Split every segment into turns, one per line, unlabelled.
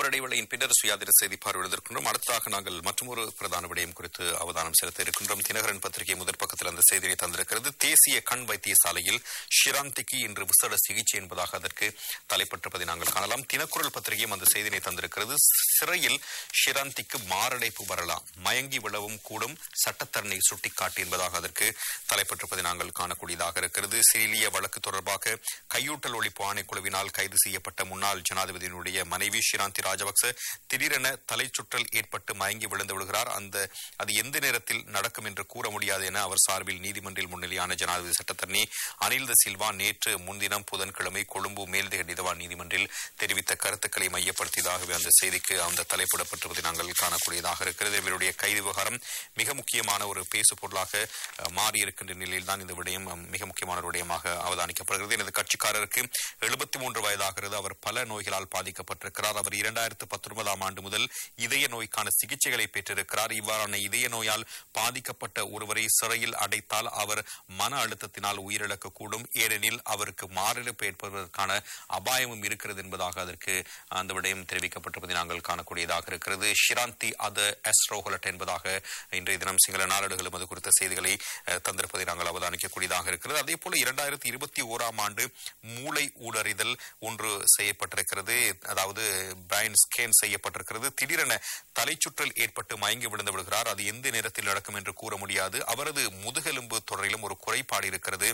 விளம்பர இடைவேளையின் பின்னர் சுயாதீன செய்தி பார்வையிடுகின்றோம். அடுத்ததாக நாங்கள் மற்றொரு பிரதான விடயம் குறித்து அவதானம் செலுத்த இருக்கின்றோம். தினகரன் பத்திரிகை முதற் பக்கத்தில் அந்த செய்தியை தந்திருக்கிறது. தேசிய கண் வைத்தியசாலையில் ஷிராந்திக்கு இன்று விசேட சிகிச்சை என்பதாக அதற்கு தலைப்பட்டிருப்பதை நாங்கள் காணலாம். தினக்குரல் பத்திரிகையும் அந்த செய்தியை தந்திருக்கிறது. சிறையில் ஷிராந்திக்கு மாரடைப்பு வரலாம், மயங்கி விழவும் கூடும், சட்டத்தரணை சுட்டிக்காட்டி என்பதாக அதற்கு தலைப்பட்டிருப்பதை நாங்கள் காணக்கூடியதாக இருக்கிறது. சிறிலிய வழக்கு தொடர்பாக கையூட்டல் ஒழிப்பு ஆணைக்குழுவினால் கைது செய்யப்பட்ட முன்னாள் ஜனாதிபதியினுடைய மனைவி ஷிராந்தி ராஜபக்ச திடீரென தலைச்சுற்றல் ஏற்பட்டு மயங்கி விழுந்து விடுகிறார். அது எந்த நேரத்தில் நடக்கும் என்று கூற முடியாது என அவர் சார்பில் நீதிமன்றில் முன்னிலையான ஜனாதிபதி சட்டத்தரணி அனில் த சில்வா நேற்று முன்தினம் புதன்கிழமை கொழும்பு மேல்திக நீதவான் நீதிமன்றில் தெரிவித்த கருத்துக்களை மையப்படுத்தியதாகவே அந்த செய்திக்கு அந்த தலைப்பிடப்பட்டிருப்பதை நாங்கள் காணக்கூடியதாக இருக்கிறது. இவருடைய கைது விவகாரம் மிக முக்கியமான ஒரு பேசு பொருளாக மாறியிருக்கின்ற நிலையில்தான் இந்த விடயம் மிக முக்கியமான ஒரு விடயமாக அவதானிக்கப்படுகிறது. எனது கட்சிக்காரருக்கு 73 வயதாகிறது. அவர் பல நோய்களால் பாதிக்கப்பட்டிருக்கிறார். அவர் 2019 ஆண்டு முதல் இதய நோய்க்கான சிகிச்சைகளை பெற்றிருக்கிறார். இவ்வாறான இதய நோயால் பாதிக்கப்பட்ட ஒருவரை சிறையில் அடைத்தால் அவர் மன அழுத்தத்தினால் உயிரிழக்கக்கூடும். ஏனெனில் அவருக்கு மாரடைப்பு ஏற்படுவதற்கான அபாயமும் இருக்கிறது என்பதாக அதற்கு அந்த விடயம் தெரிவிக்கப்பட்டிருப்பதை நாங்கள் காணக்கூடியதாக இருக்கிறது. ஷிராந்தி அது எஸ்ரோஹலட் என்பதாக இன்றைய தினம் சிங்கள நாளேடுகளும் அது குறித்த செய்திகளை தந்திருப்பதை நாங்கள் அவதானிக்கக்கூடியதாக இருக்கிறது. அதே போல 2021 ஆண்டு மூளை ஊடறிதல் ஒன்று செய்யப்பட்டிருக்கிறது. அதாவது பிரைன் ஸ்கேன் செய்யப்பட்டிருக்கிறது. திடீரென தலைச்சுற்றல் ஏற்பட்டு மயங்கி விழுந்து விடுகிறார். அது எந்த நேரத்தில் நடக்கும் என்று கூற முடியாது. அவரது முதுகெலும்பு தொடரிலும் ஒரு குறைபாடு இருக்கிறது.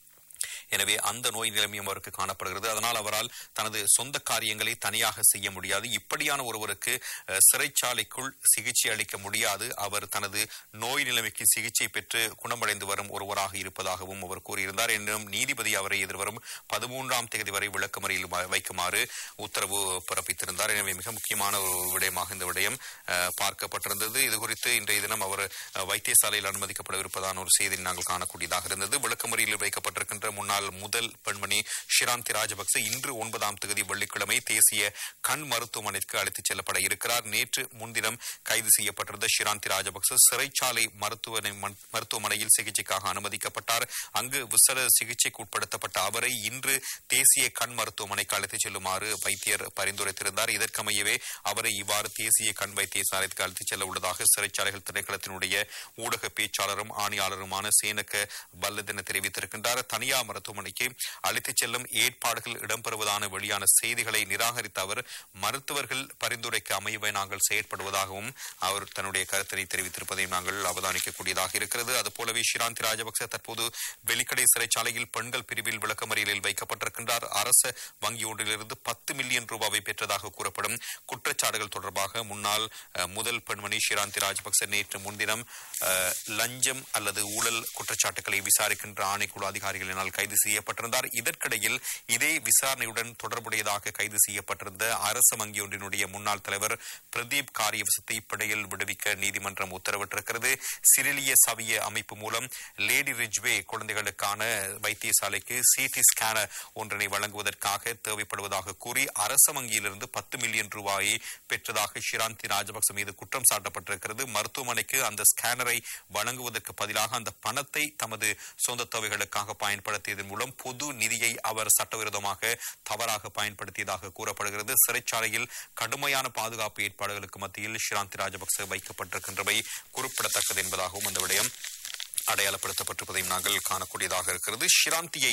எனவே அந்த நோய் நிலைமையும் அவருக்கு காணப்படுகிறது. அதனால் அவரால் தனது சொந்த காரியங்களை தனியாக செய்ய முடியாது. இப்படியான ஒருவருக்கு சிறைச்சாலைக்குள் சிகிச்சை அளிக்க முடியாது. அவர் தனது நோய் நிலைமைக்கு சிகிச்சை பெற்று குணமடைந்து வரும் ஒருவராக இருப்பதாகவும் அவர் கூறியிருந்தார். எனினும் நீதிபதி அவரை எதிர்வரும் 13ஆம் தேதி வரை விளக்கமறியில் வைக்குமாறு உத்தரவு பிறப்பித்திருந்தார். எனவே மிக முக்கியமான ஒரு விடயமாக இந்த விடயம் பார்க்கப்பட்டிருந்தது. இதுகுறித்து இன்றைய தினம் அவர் வைத்தியசாலையில் அனுமதிக்கப்படவிருப்பதான ஒரு செய்தி நாங்கள் காணக்கூடியதாக இருந்தது. விளக்கமறியில் வைக்கப்பட்டிருக்கின்ற முன்னாள் முதல் பெண்மணி ஷிராந்தி ராஜபக்ச இன்று 9ஆம் தேதி வெள்ளிக்கிழமை தேசிய கண் மருத்துவமனைக்கு அழைத்துச் செல்லப்பட இருக்கிறார். நேற்று முன்தினம் கைது செய்யப்பட்டிருந்த ஷிராந்தி ராஜபக்ச சிறைச்சாலை மருத்துவமனையில் சிகிச்சைக்காக அனுமதிக்கப்பட்டார். அங்கு விசேட சிகிச்சைக்கு உட்படுத்தப்பட்ட அவரை இன்று தேசிய கண் மருத்துவமனைக்கு அழைத்துச் செல்லுமாறு வைத்தியர் பரிந்துரைத்திருந்தார். இதற்கமையவே அவரை இவ்வாறு தேசிய கண் வைத்தியசாலைக்கு அழைத்துச் செல்ல உள்ளதாக சிறைச்சாலைகள் திணைக்களத்தினுடைய ஊடக பேச்சாளரும் ஆணையாளருமான சேனக பல்லதென தெரிவித்திருக்கின்றார். தனியார் மருத்துவமனைக்கு அழைத்துச் செல்லும் ஏற்பாடுகள் இடம்பெறுவதான வெளியான செய்திகளை நிராகரித்த அவர் மருத்துவர்கள் பரிந்துரைக்கு அமையவை நாங்கள் செயற்படுவதாகவும் அவர் தன்னுடைய கருத்தினை தெரிவித்திருப்பதையும் நாங்கள் அவதானிக்கக்கூடியதாக இருக்கிறது. அதுபோலவே ஷிராந்தி ராஜபக்ச தற்போது வெலிக்கடை சிறைச்சாலையில் பெண்கள் பிரிவில் விளக்கமறியலில் வைக்கப்பட்டிருக்கின்றார். அரசு வங்கி ஒன்றிலிருந்து 10 மில்லியன் ரூபாவை பெற்றதாக கூறப்படும் குற்றச்சாட்டுகள் தொடர்பாக முன்னாள் முதல் பெண்மணி ஷிராந்தி ராஜபக்ச நேற்று முன்தினம் லஞ்சம் அல்லது ஊழல் குற்றச்சாட்டுகளை விசாரிக்கின்ற ஆணைக்குழு அதிகாரிகளினால் கைது செய்யப்பட்டிருந்தார். இதற்கிடையில் இதே விசாரணையுடன் தொடர்புடையதாக கைது செய்யப்பட்டிருந்த அரசு வங்கி ஒன்றினுடைய முன்னாள் தலைவர் பிரதீப் காரியவசத்தை பிணையில் விடுவிக்க நீதிமன்றம் உத்தரவிட்டிருக்கிறது. சிறிலிய சவிய அமைப்பு மூலம் லேடி ரிஜ்வே குழந்தைகளுக்கான வைத்தியசாலைக்கு சிடி ஸ்கேனர் ஒன்றினை வழங்குவதற்காக தேவைப்படுவதாக கூறி அரசு வங்கியிலிருந்து 10 மில்லியன் ரூபாயை பெற்றதாக ஷிராந்தி ராஜபக்ச மீது குற்றம் சாட்டப்பட்டிருக்கிறது. மருத்துவமனைக்கு அந்த ஸ்கேனரை வழங்குவதற்கு பதிலாக அந்த பணத்தை தமது சொந்த தேவைகளுக்காக பயன்படுத்தியதன் மூலம் பொது நிதியை அவர் சட்டவிரோதமாக தவறாக பயன்படுத்தியதாக கூறப்படுகிறது. சிறைச்சாலையில் கடுமையான பாதுகாப்பு ஏற்பாடுகளுக்கு மத்தியில் ஷிராந்தி ராஜபக்ச வைக்கப்பட்டிருக்கின்றவை குறிப்பிடத்தக்கது என்பதாகவும் அந்த விடயம் அடையாளப்படுத்தப்பட்டிருப்பதையும் நாங்கள் காணக்கூடியதாக இருக்கிறது. ஷிராந்தியை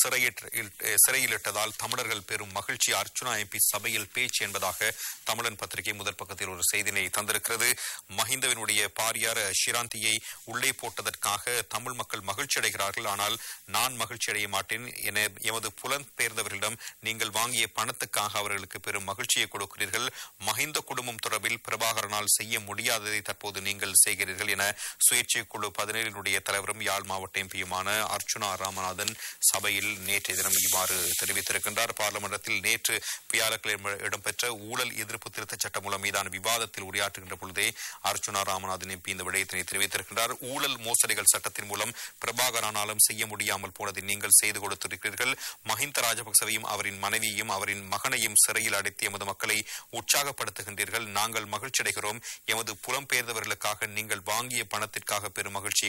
சிறையிலிட்டதால் தமிழர்கள் பெரும் மகிழ்ச்சி, அர்ச்சுனா எம்பி சபையில் பேச்சு என்பதாக தமிழன் பத்திரிகை முதல் பக்கத்தில் ஒரு செய்தினை தந்திருக்கிறது. மஹிந்தவினுடைய பாரியார் ஷிராந்தியை உள்ளே போட்டதற்காக தமிழ் மக்கள் மகிழ்ச்சி அடைகிறார்கள். ஆனால் நான் மகிழ்ச்சி அடைய மாட்டேன் என எமது புலம்பெயர்ந்தவர்களிடம் நீங்கள் வாங்கிய பணத்துக்காக அவர்களுக்கு பெரும் மகிழ்ச்சியை கொடுக்கிறீர்கள். மஹிந்த குடும்பம் தொடர்பில் பிரபாகரனால் செய்ய முடியாததை தற்போது நீங்கள் செய்கிறீர்கள் என சுயேட்சை குழு 17 தலைவரும் யாழ் மாவட்ட எம்பியுமான அர்ச்சுனா ராமநாதன் சபையில் நேற்றைய தினம் இவ்வாறு தெரிவித்திருக்கின்றார். பார்லிமெண்டத்தில் நேற்று வியாழக்கிழமை இடம்பெற்ற ஊழல் எதிர்ப்பு திருத்தச் சட்டம் மூலம் மீதான விவாதத்தில் உரையாற்றுகின்ற பொழுதே அர்ச்சுனா ராமநாதன் எம்பி இந்த விடயத்தினை தெரிவித்திருக்கின்றார். ஊழல் மோசடிகள் சட்டத்தின் மூலம் பிரபாகரனாலும் செய்ய முடியாமல் போனதை நீங்கள் செய்து கொடுத்திருக்கிறீர்கள். மஹிந்த ராஜபக்சவையும் அவரின் மனைவியையும் அவரின் மகனையும் சிறையில் அடைத்து எமது மக்களை உற்சாகப்படுத்துகின்றீர்கள். நாங்கள் மகிழ்ச்சி அடைகிறோம். எமது புலம்பெயர்ந்தவர்களுக்காக நீங்கள் வாங்கிய பணத்திற்காக பெரும் மகிழ்ச்சியை கொடுக்கிறீர்கள்.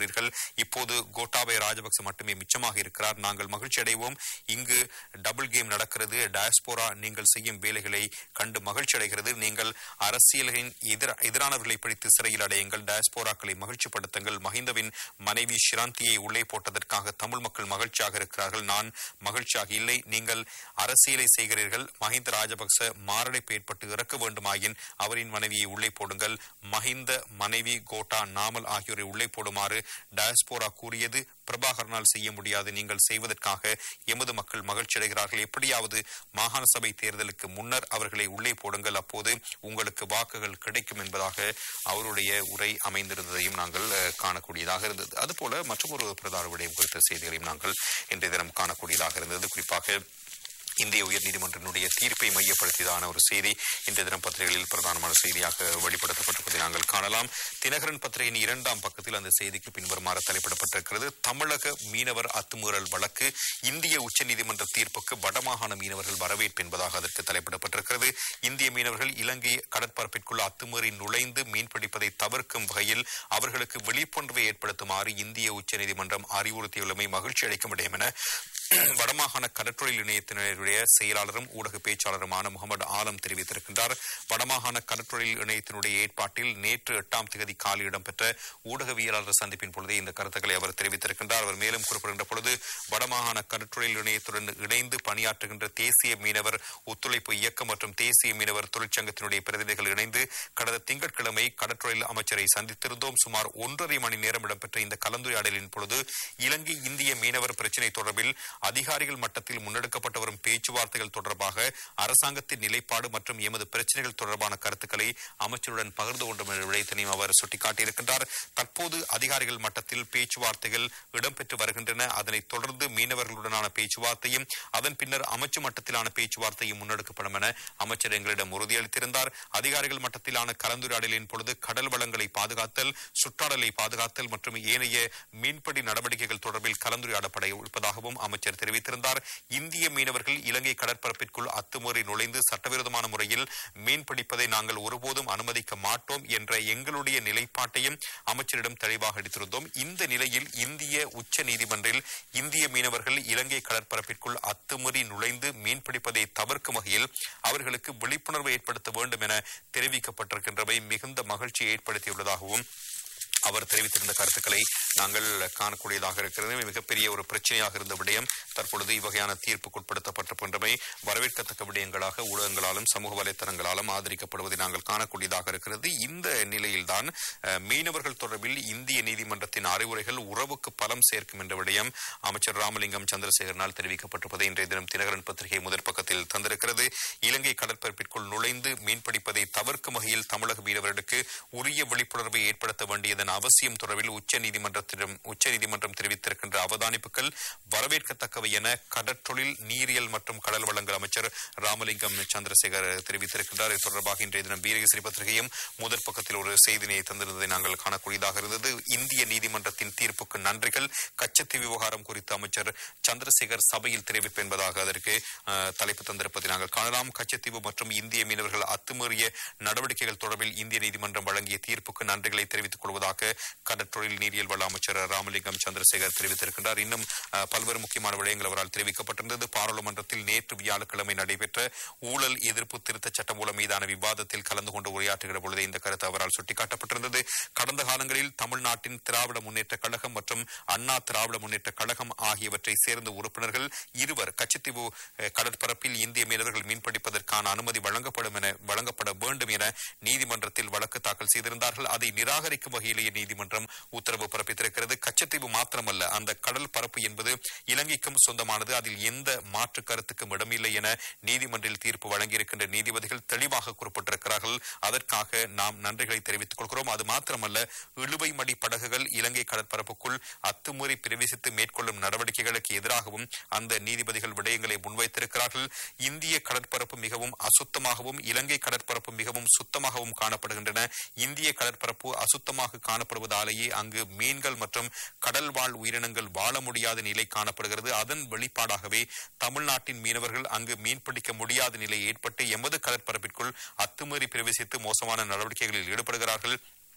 சொல்கிறீர்கள். இப்போது கோட்டாபய ராஜபக்ச மட்டுமே மிச்சமாக இருக்கிறார். நாங்கள் மகிழ்ச்சி அடைவோம். இங்கு டபுள் கேம் நடக்கிறது. டயஸ்போரா நீங்கள் செய்யும் வேலைகளை கண்டு மகிழ்ச்சி அடைகிறது. நீங்கள் அரசியலின் எதிரானவர்களை பிடித்து சிறையில் அடையுங்கள். டயஸ்போராக்களை மகிழ்ச்சிப்படுத்துங்கள். மஹிந்தவின் மனைவி ஷிராந்தியை உள்ளே போட்டதற்காக தமிழ் மக்கள் மகிழ்ச்சியாக இருக்கிறார்கள். நான் மகிழ்ச்சியாக இல்லை. நீங்கள் அரசியலை செய்கிறீர்கள். மஹிந்த ராஜபக்ச மாரடைப்பு ஏற்பட்டு இறக்க வேண்டுமாயின் அவரின் மனைவியை உள்ளே போடுங்கள். மஹிந்த மனைவி கோட்டா நாமல் ஆகியோரை உள்ளே போடுமாறு டயஸ்போரா கூறியது பிரபாகரனால் செய்ய முடியாது. நீங்கள் செய்வதற்காக எமது மக்கள் மகிழ்ச்சி அடைகிறார்கள். எப்படியாவது மாகாண சபை தேர்தலுக்கு முன்னர் அவர்களை உள்ளே போடுங்கள். அப்போது உங்களுக்கு வாக்குகள் கிடைக்கும் என்பதாக அவருடைய உரை அமைந்திருந்ததையும் நாங்கள் காணக்கூடியதாக இருந்தது. அதுபோல மற்றொரு பிரதான விடயம் குறித்த செய்திகளையும் நாங்கள் இன்றைய தினம் காணக்கூடியதாக இருந்தது. குறிப்பாக இந்திய உயர்நீதிமன்றத்தினுடைய தீர்ப்பை மையப்படுத்தியதான ஒரு செய்தி இன்றைய தினம் பத்திரிகைகளில் பிரதானமான செய்தியாக வெளிப்படுத்தப்பட்டிருப்பதை நாங்கள் காணலாம். தினகரன் பத்திரிகையின் 2ஆம் பக்கத்தில் அந்த செய்திக்கு பின்வருமாறு தலைப்பிடப்பட்டிருக்கிறது. தமிழக மீனவர் அத்துமீறல் வழக்கு, இந்திய உச்சநீதிமன்ற தீர்ப்புக்கு வடமாகாண மீனவர்கள் வரவேற்பு என்பதாக அதற்கு தலைப்பிடப்பட்டிருக்கிறது. இந்திய மீனவர்கள் இலங்கை கடற்பரப்பிற்குள் அத்துமீறி நுழைந்து மீன்பிடிப்பதை தவிர்க்கும் வகையில் அவர்களுக்கு விழிப்புணர்வை ஏற்படுத்துமாறு இந்திய உச்சநீதிமன்றம் அறிவுறுத்தியுள்ளமை மகிழ்ச்சி அளிக்கும் விடயம் என வடமாகாண கடற்றொழில் இணையத்தினுடைய செயலாளரும் ஊடக பேச்சாளருமான முகமது ஆலம் தெரிவித்திருக்கின்றார். வடமாகாண கடற்றொழில் இணையத்தினுடைய ஏற்பாட்டில் நேற்று 8ஆம் தேதி காலை இடம்பெற்ற ஊடகவியலாளர் சந்திப்பின் பொழுதே இந்த கருத்துக்களை அவர் தெரிவித்திருக்கின்றார். அவர் மேலும் குறிப்பிடுகின்ற பொழுது, வடமாகாண கடற்றொழில் இணையத்துடன் இணைந்து பணியாற்றுகின்ற தேசிய மீனவர் ஒத்துழைப்பு இயக்கம் மற்றும் தேசிய மீனவர் தொழிற்சங்கத்தினுடைய பிரதிநிதிகள் இணைந்து கடந்த திங்கட்கிழமை கடற்றொழில் அமைச்சரை சந்தித்திருந்தோம். சுமார் 1.5 மணி நேரம் இடம்பெற்ற இந்த கலந்துரையாடலின் பொழுது இலங்கை இந்திய மீனவர் பிரச்சினை தொடர்பில் அதிகாரிகள் மட்டத்தில் முன்னெடுக்கப்பட்டு வரும் பேச்சுவார்த்தைகள் தொடர்பாக அரசாங்கத்தின் நிலைப்பாடு மற்றும் எமது பிரச்சனைகள் தொடர்பான கருத்துக்களை அமைச்சருடன் பகிர்ந்து கொண்டும் என்ற விடயத்தினையும் அவர் சுட்டிக்காட்டியிருக்கின்றார். தற்போது அதிகாரிகள் மட்டத்தில் பேச்சுவார்த்தைகள் இடம்பெற்று வருகின்றன. அதனைத் தொடர்ந்து மீனவர்களுடனான பேச்சுவார்த்தையும் அதன் பின்னர் அமைச்சு மட்டத்திலான பேச்சுவார்த்தையும் முன்னெடுக்கப்படும் என அமைச்சர் எங்களிடம் உறுதியளித்திருந்தார். அதிகாரிகள் மட்டத்திலான கலந்துரையாடலின் பொழுது கடல் வளங்களை பாதுகாத்தல், சுற்றாடலை பாதுகாத்தல் மற்றும் ஏனைய மீன்பிடி நடவடிக்கைகள் தொடர்பில் கலந்துரையாடப்பட இருப்பதாகவும் அமைச்சர் தெரிவித்திருந்தார். இந்திய மீனவர்கள் இலங்கை கடற்பரப்பிற்குள் அத்துமீறி நுழைந்து சட்டவிரோதமான முறையில் மீன்பிடிப்பதை நாங்கள் ஒருபோதும் அனுமதிக்க மாட்டோம் என்ற எங்களுடைய நிலைப்பாட்டையும் அமைச்சரிடம் தெளிவாக அளித்திருந்தோம். இந்த நிலையில் இந்திய உச்ச நீதிமன்றில் இந்திய மீனவர்கள் இலங்கை கடற்பரப்பிற்குள் அத்துமீறி நுழைந்து மீன்பிடிப்பதை தவிர்க்கும் வகையில் அவர்களுக்கு விழிப்புணர்வு ஏற்படுத்த வேண்டும் என தெரிவிக்கப்பட்டிருக்கின்றவை மிகுந்த மகிழ்ச்சியை ஏற்படுத்தியுள்ளதாகவும் அவர் தெரிவித்திருந்த கருத்துக்களை நாங்கள் காணக்கூடியதாக இருக்கிறது. மிகப்பெரிய ஒரு பிரச்சனையாக இருந்த விடயம் தற்பொழுது இவ்வகையான தீர்ப்புக்குட்படுத்தப்பட்டிருக்கின்றமை வரவேற்கத்தக்க விடயங்களாக ஊடகங்களாலும் சமூக வலைத்தளங்களாலும் ஆதரிக்கப்படுவதை நாங்கள் காணக்கூடியதாக இருக்கிறது. இந்த நிலையில்தான் மீனவர்கள் தொடர்பில் இந்திய நீதிமன்றத்தின் அறிவுரைகள் உறவுக்கு பலம் சேர்க்கும் என்ற விடயம் அமைச்சர் ராமலிங்கம் சந்திரசேகரனால் தெரிவிக்கப்பட்டிருப்பதை இன்றைய தினம் தினகரன் பத்திரிகை முதற்பக்கத்தில் தந்திருக்கிறது. இலங்கை கடற்பரப்பிற்குள் நுழைந்து மீன்பிடிப்பதை தவிர்க்கும் வகையில் தமிழக மீனவர்களுக்கு உரிய விழிப்புணர்வை ஏற்படுத்த வேண்டியதன் அவசியம் தொடர்பில் உச்சநீதிமன்றம் தெரிவித்திருக்கின்ற அவதானிப்புகள் வரவேற்கத்தக்கவை என கடற்றொழில் நீரியல் மற்றும் கடல் வளங்கள் அமைச்சர் ராமலிங்கம் சந்திரசேகர் தெரிவித்திருக்கின்றார். இது தொடர்பாக இன்றைய தினம் வீரகேசரி பத்திரிகையும் முதற் பக்கத்தில் ஒரு செய்தியை தந்திருந்ததை நாங்கள் காணக்கூடியதாக இருந்தது. இந்திய நீதிமன்றத்தின் தீர்ப்புக்கு நன்றிகள், கச்சத்தீவு விவகாரம் குறித்து அமைச்சர் சந்திரசேகர் சபையில் தெரிவிப்பு என்பதாக அதற்கு தலைப்பு தந்திருப்பதை நாங்கள் காணலாம். கச்சத்தீவு மற்றும் இந்திய மீனவர்கள் அத்துமீறிய நடவடிக்கைகள் தொடர்பில் இந்திய நீதிமன்றம் வழங்கிய தீர்ப்புக்கு நன்றிகளை தெரிவித்துக் கொள்வதாக கடற்றொழில் நீரியல் வள அமைச்சர் ராமலிங்கம் சந்திரசேகர் தெரிவித்திருக்கின்றார். இன்னும் பல்வேறு முக்கியமான விடயங்கள் அவரால் தெரிவிக்கப்பட்டிருந்தது. பாராளுமன்றத்தில் நேற்று வியாழக்கிழமை நடைபெற்ற ஊழல் எதிர்ப்பு திருத்த சட்டமூலம் மீதான விவாதத்தில் கலந்து கொண்டு உரையாற்றுகிற பொழுது இந்த கருத்து அவரால் சுட்டிக்காட்டப்பட்டிருந்தது. கடந்த காலங்களில் தமிழ்நாட்டின் திராவிட முன்னேற்ற கழகம் மற்றும் அண்ணா திராவிட முன்னேற்ற கழகம் ஆகியவற்றை சேர்ந்த உறுப்பினர்கள் இருவர் கச்சத்தீவு கடற்பரப்பில் இந்திய மீனவர்கள் மீன்பிடிப்பதற்கான அனுமதி வழங்கப்பட வேண்டும் என நீதிமன்றத்தில் வழக்கு தாக்கல் செய்திருந்தார்கள். அதை நிராகரிக்கும் வகையிலேயே நீதிமன்றம் உத்தரவு பிறப்பித்திருக்கிறது. கச்சத்தீவு மாத்திரமல்ல, அந்த கடல் பரப்பு என்பது இலங்கைக்கும் சொந்தமானது. அதில் எந்த மாற்று கருத்துக்கும் இடமில்லை என நீதிமன்றில் தீர்ப்பு வழங்கியிருக்கின்ற நீதிபதிகள் தெளிவாக குறிப்பிட்டிருக்கிறார்கள். அதற்காக நாம் நன்றிகளை தெரிவித்துக் கொள்கிறோம். அது மாத்திரமல்ல, இழுவை மடி படகுகள் இலங்கை கடற்பரப்புக்குள் அத்துமீறி பிரவேசித்து மேற்கொள்ளும் நடவடிக்கைகளுக்கு எதிராகவும் அந்த நீதிபதிகள் விடயங்களை முன்வைத்திருக்கிறார்கள். இந்திய கடற்பரப்பு மிகவும் அசுத்தமாகவும் இலங்கை கடற்பரப்பு மிகவும் சுத்தமாகவும் காணப்படுகின்றன. இந்திய கடற்பரப்பு அசுத்தமாக காணப்படுவதாலேயே அங்கு மீன்கள் மற்றும் கடல் வாழ் உயிரினங்கள் வாழ முடியாத நிலை காணப்படுகிறது. அதன் வெளிப்பாடாகவே தமிழ்நாட்டின் மீனவர்கள் அங்கு மீன்பிடிக்க முடியாத நிலை ஏற்பட்டு எமது கடற்பரப்பிற்குள் அத்துமீறி பிரவேசித்து மோசமான நடவடிக்கைகளில் ஈடுபடுகிறார்கள்.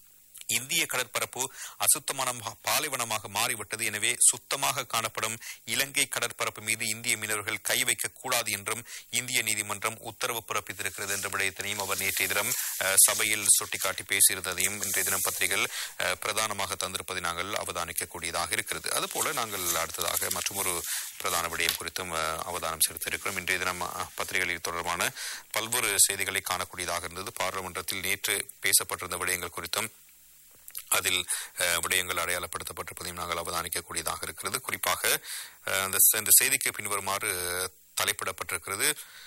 இந்திய கடற்பரப்பு அசுத்தமான பாலைவனமாக மாறிவிட்டது. எனவே சுத்தமாக காணப்படும் இலங்கை கடற்பரப்பு மீது இந்திய மீனவர்கள் கை வைக்கக் கூடாது என்றும் இந்திய நீதிமன்றம் உத்தரவு பிறப்பித்திருக்கிறது என்ற விடயத்தினையும் அவர் நேற்றைய தினம் சபையில் சுட்டிக்காட்டி பேசியிருந்ததையும் இன்றைய தினம் பத்திரிகைகள் பிரதானமாக தந்திருப்பதை நாங்கள் அவதானிக்கக்கூடியதாக இருக்கிறது. அதுபோல நாங்கள் அடுத்ததாக மற்றொரு பிரதான விடயம் குறித்தும் அவதானம் செலுத்தியிருக்கிறோம். இன்றைய தினம் பத்திரிகைகளில் தொடர்பான பல்வேறு செய்திகளை காணக்கூடியதாக இருந்தது. பாராளுமன்றத்தில் நேற்று பேசப்பட்டிருந்த விடயங்கள் குறித்தும் அதில் விடயங்கள் அடையாளப்படுத்தப்பட்டிருப்பதையும் நாங்கள் அவதானிக்கக்கூடியதாக இருக்கிறது. குறிப்பாக இந்த செய்திக்கு பின்வருமாறு தலைப்பிடப்பட்டிருக்கிறது.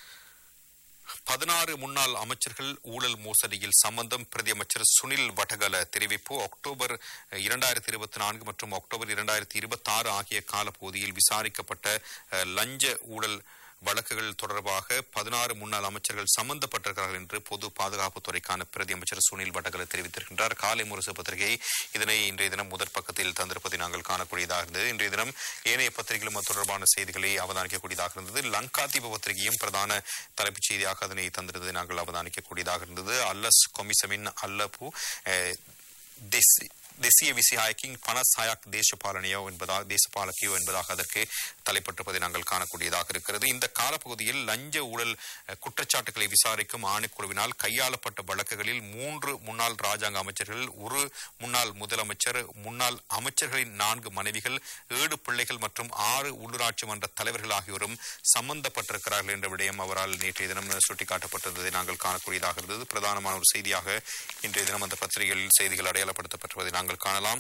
16 முன்னாள் அமைச்சர்கள் ஊழல் மோசடியில் சம்பந்தம். பிரதி அமைச்சர் சுனில் வடகல தெரிவிப்பு. அக்டோபர் 2024 மற்றும் அக்டோபர் 2026 ஆகிய காலப்பகுதியில் விசாரிக்கப்பட்ட லஞ்ச ஊழல் வழக்குகள் தொடர்பாக 16 முன்னாள் அமைச்சர்கள் சம்பந்தப்பட்டிருக்கிறார்கள் என்று பொது பாதுகாப்புத்துறைக்கான பிரதி அமைச்சர் சுனில் வடகல தெரிவித்திருக்கின்றார். காலை முரசு பத்திரிகை இதனை இன்றைய தினம் முதற் பக்கத்தில் தந்திருப்பதை நாங்கள் காணக்கூடியதாக இருந்தது. இன்றைய தினம் ஏனைய பத்திரிகைகளும் அது தொடர்பான செய்திகளை அவதானிக்கக்கூடியதாக இருந்தது. லங்காதீப பத்திரிகையும் பிரதான தலைப்புச் செய்தியாக அதனை தந்திருந்ததை நாங்கள் அவதானிக்கக்கூடியதாக இருந்தது. அல்லஸ் கொமிசமின் அல்லப்பு தேசிய விசியாயக்கிங் பணசாயக் தேசபாலனையோ என்பதாக அதற்கு தலைப்பட்டிருப்பதை நாங்கள் காணக்கூடியதாக இருக்கிறது. இந்த காலப்பகுதியில் லஞ்ச ஊழல் குற்றச்சாட்டுகளை விசாரிக்கும் ஆணைக்குழுவினால் கையாளப்பட்ட வழக்குகளில் 3 முன்னாள் ராஜாங்க அமைச்சர்கள், 1 முன்னாள் முதலமைச்சர், முன்னாள் அமைச்சர்களின் 4 மனைவிகள், 7 பிள்ளைகள் மற்றும் 6 உள்ளூராட்சி மன்ற தலைவர்கள் ஆகியோரும் சம்பந்தப்பட்டிருக்கிறார்கள் என்ற விடயம் அவரால் நேற்றைய தினம் சுட்டிக்காட்டப்பட்டிருந்ததை நாங்கள் காணக்கூடியதாக இருந்தது. பிரதானமான ஒரு செய்தியாக இன்றைய தினம் அந்த பத்திரிகைகளில் செய்திகள் அடையாளப்படுத்தப்பட்டிருப்பதை நாங்கள் காணலாம்.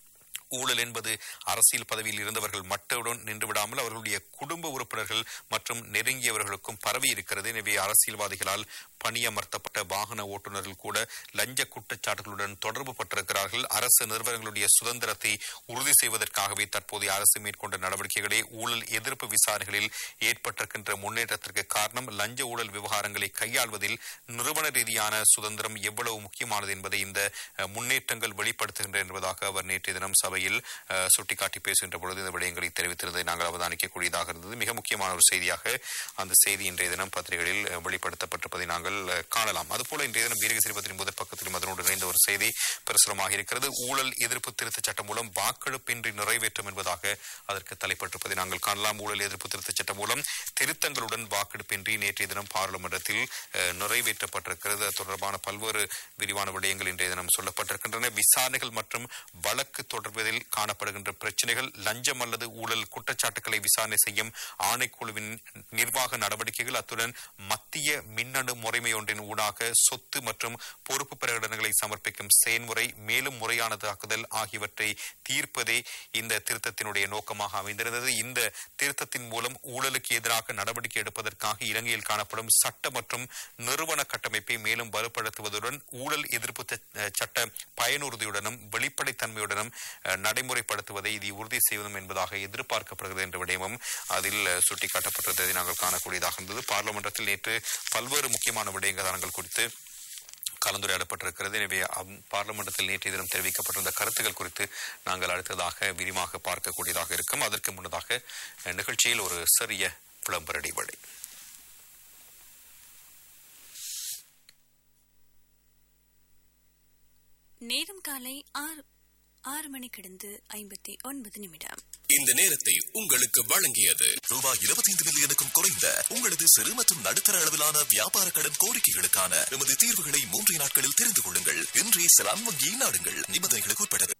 ஊழல் என்பது அரசியல் பதவியில் இருந்தவர்கள் மட்டுடன் நின்றுவிடாமல் அவர்களுடைய குடும்ப உறுப்பினர்கள் மற்றும் நெருங்கியவர்களுக்கும் பரவி இருக்கிறது. எனவே அரசியல்வாதிகளால் பணியமர்த்தப்பட்ட வாகன ஓட்டுநர்கள் கூட லஞ்ச குற்றச்சாட்டுகளுடன் தொடர்பு பட்டிருக்கிறார்கள். அரசு நிறுவனங்களுடைய சுதந்திரத்தை உறுதி செய்வதற்காகவே தற்போதைய அரசு மேற்கொண்ட நடவடிக்கைகளே ஊழல் எதிர்ப்பு விசாரணைகளில் ஏற்பட்டிருக்கின்ற முன்னேற்றத்திற்கு காரணம். லஞ்ச ஊழல் விவகாரங்களை கையாள்வதில் நிறுவன ரீதியான சுதந்திரம் எவ்வளவு முக்கியமானது என்பதை இந்த முன்னேற்றங்கள் வெளிப்படுத்துகின்றன என்பதாக அவர் நேற்றைய தினம் சபையில் சுட்டிக்காட்டி பேசுகின்ற பொழுது இந்த விடயங்களை தெரிவித்திருந்ததை நாங்கள் அவதானிக்கக்கூடியதாக இருந்தது. மிக முக்கியமான ஒரு செய்தியாக அந்த செய்தி இன்றைய தினம் பத்திரிகைகளில் வெளிப்படுத்தப்பட்டிருப்பதை நாங்கள் காணலாம். அதுபோல இன்றைய தினம் வீரகேசரி பத்திரிகை முதற் பக்கத்திலும் அதனோடு இணைந்த ஒரு செய்தி பிரசுரமாக இருக்கிறது. ஊழல் எதிர்ப்பு திருத்த சட்டம் மூலம் வாக்கெடுப்பின்றி நிறைவேற்றும் என்பதாக அதற்கு தலைப்பட்டிருப்பதை நாங்கள் காணலாம். ஊழல் எதிர்ப்பு திருத்த சட்டம் மூலம் திருத்தங்களுடன் வாக்கெடுப்பின்றி நேற்றைய தினம் பாராளுமன்றத்தில் நிறைவேற்றப்பட்டிருக்கிறது. தொடர்பான பல்வேறு விரிவான விடயங்கள் இன்றைய தினம் சொல்லப்பட்டிருக்கின்றன. விசாரணைகள் மற்றும் வழக்கு தொடர்பதில் காணப்படுகின்ற பிரச்சனைகள், லஞ்சம் அல்லது ஊழல் குற்றச்சாட்டுகளை விசாரணை செய்யும் ஆணைக்குழுவின் நிர்வாக நடவடிக்கைகள், அத்துடன் மத்திய மின்னணு முறைமை ஒன்றின் ஊடாக சொத்து மற்றும் பொறுப்பு பிரகடனங்களை சமர்ப்பிக்கும் செயல்முறை, மேலும் முறையான தாக்குதல் ஆகியவற்றை தீர்ப்பதே இந்த திருத்தத்தினுடைய நோக்கமாக அமைந்திருந்தது. இந்த திருத்தத்தின் மூலம் ஊழலுக்கு எதிராக நடவடிக்கை எடுப்பதற்காக இலங்கையில் காணப்படும் சட்ட மற்றும் நிறுவன கட்டமைப்பை மேலும் வலுப்படுத்துவதுடன் ஊழல் எதிர்ப்பு சட்ட பயனுறுதியுடனும் வெளிப்படைத்தன்மையுடனும் நடைமுறைப்படுத்துவதை இது உறுதி செய்வதும் என்பதாக எதிர்பார்க்கப்படுகிறது என்ற விடயமும் அதில் சுட்டிக்காட்டப்பட்டதை நாங்கள் காணக்கூடியதாக இருந்தது. பார்லிமெண்டத்தில் நேற்று பல்வேறு முக்கியமான விடயங்கள் குறித்து கலந்துரையாடப்பட்டிருக்கிறது. எனவே பார்லிமெண்டத்தில் நேற்றைய தினம் தெரிவிக்கப்பட்டிருந்த கருத்துக்கள் குறித்து நாங்கள் அடுத்ததாக விரிவாக பார்க்கக்கூடியதாக இருக்கும். அதற்கு முன்னதாக நிகழ்ச்சியில் ஒரு சிறிய விளம்பர இடைவேளை.
நேரம் காலை 6 மணி கடந்து 59 நிமிடம்.
இந்த நேரத்தை உங்களுக்கு வழங்கியது ரூபாய் 25 மில்லியனுக்கும் குறைந்த உங்களது சிறு மற்றும் நடுத்தர அளவிலான வியாபார கடன் கோரிக்கைகளுக்கான எமது தீர்வுகளை 3 நாட்களில் தெரிந்து கொள்ளுங்கள். இன்றைய செலான் வங்கியை நாடுங்கள். நிபந்தனைகளுக்கு உட்பட்டது.